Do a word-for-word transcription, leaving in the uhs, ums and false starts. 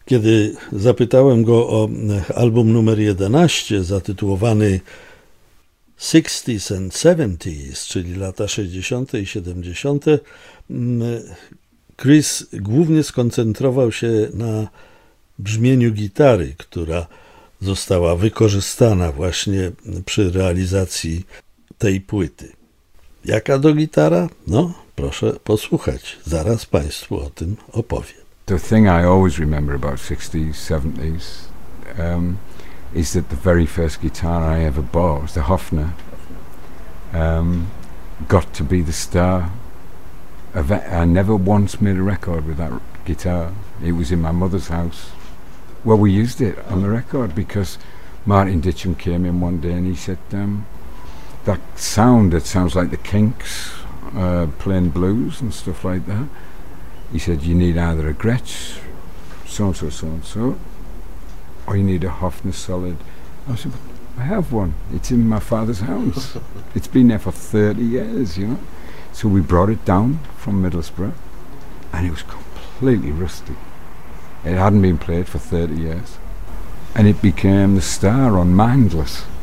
Kiedy zapytałem go o album numer jedenaście zatytułowany sixties and seventies, czyli lata sześćdziesiąte i siedemdziesiąte, Chris głównie skoncentrował się na brzmieniu gitary, która została wykorzystana właśnie przy realizacji tej płyty. Jaka to gitara? No, proszę posłuchać. Zaraz Państwu o tym opowiem. The thing I always remember about sixties, seventies um, is that the very first guitar I ever bought was the Hofner. Um, got to be the star. I never once made a record with that guitar. It was in my mother's house. Well, we used it on the record because Martin Ditcham came in one day and he said, um, that sound, that sounds like the Kinks uh, playing blues and stuff like that. He said, you need either a Gretsch, so-and-so, so-and-so, or you need a Hofner Solid. I said, I have one. It's in my father's house. It's been there for thirty years, you know. So we brought it down from Middlesbrough, and it was completely rusty. It hadn't been played for thirty years. And it became the star on Mindless.